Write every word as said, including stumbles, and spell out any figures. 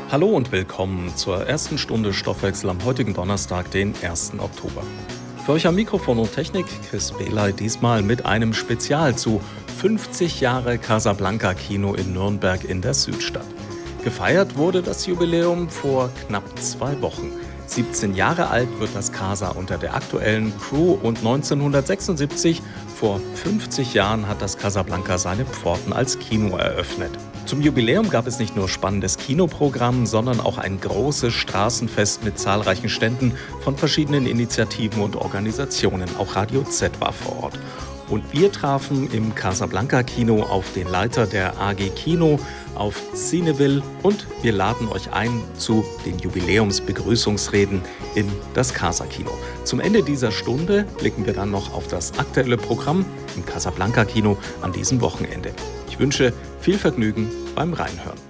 Hallo und willkommen zur ersten Stunde Stoffwechsel am heutigen Donnerstag, den ersten Oktober. Für euch am Mikrofon und Technik Chris Behley, diesmal mit einem Spezial zu fünfzig Jahre Casablanca Kino in Nürnberg in der Südstadt. Gefeiert wurde das Jubiläum vor knapp zwei Wochen. siebzehn Jahre alt wird das Casa unter der aktuellen Crew und neunzehnhundertsechsundsiebzig, vor fünfzig Jahren, hat das Casablanca seine Pforten als Kino eröffnet. Zum Jubiläum gab es nicht nur spannendes Kinoprogramm, sondern auch ein großes Straßenfest mit zahlreichen Ständen von verschiedenen Initiativen und Organisationen. Auch Radio Z war vor Ort. Und wir trafen im Casablanca Kino auf den Leiter der A G Kino, auf Cineville, und wir laden euch ein zu den Jubiläumsbegrüßungsreden in das Casa Kino. Zum Ende dieser Stunde blicken wir dann noch auf das aktuelle Programm im Casablanca Kino an diesem Wochenende. Ich wünsche viel Vergnügen beim Reinhören.